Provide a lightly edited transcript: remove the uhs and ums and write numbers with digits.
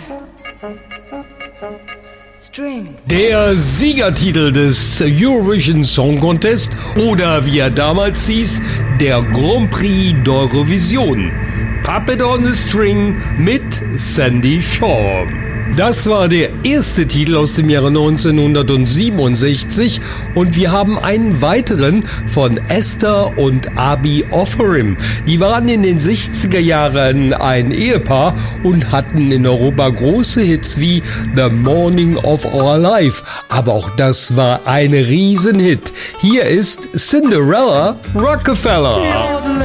String. Der Siegertitel des Eurovision Song Contest oder wie er damals hieß, der Grand Prix d'Eurovision. Puppet on the String mit Sandie Shaw. Das war der erste Titel aus dem Jahre 1967 und wir haben einen weiteren von Esther und Abi Ofarim. Die waren in den 60er Jahren ein Ehepaar und hatten in Europa große Hits wie The Morning of Our Life. Aber auch das war ein Riesenhit. Hier ist Cinderella Rockefeller.